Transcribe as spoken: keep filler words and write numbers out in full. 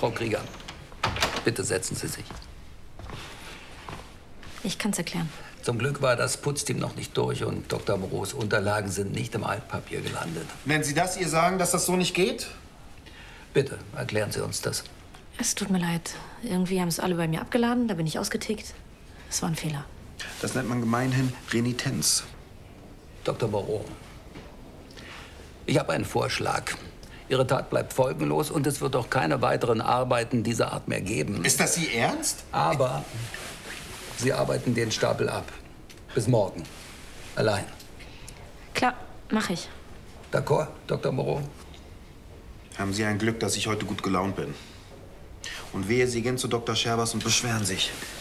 Frau Krieger, bitte setzen Sie sich. Ich kann's erklären. Zum Glück war das Putzteam noch nicht durch und Doktor Moreaus Unterlagen sind nicht im Altpapier gelandet. Wenn Sie das ihr sagen, dass das so nicht geht? Bitte, erklären Sie uns das. Es tut mir leid. Irgendwie haben es alle bei mir abgeladen, da bin ich ausgetickt. Es war ein Fehler. Das nennt man gemeinhin Renitenz. Doktor Moreau, ich habe einen Vorschlag. Ihre Tat bleibt folgenlos und es wird auch keine weiteren Arbeiten dieser Art mehr geben. Ist das Sie ernst? Aber Sie arbeiten den Stapel ab. Bis morgen. Allein. Klar, mache ich. D'accord, Doktor Moreau? Haben Sie ein Glück, dass ich heute gut gelaunt bin. Und wehe, Sie gehen zu Doktor Scherbers und beschweren sich.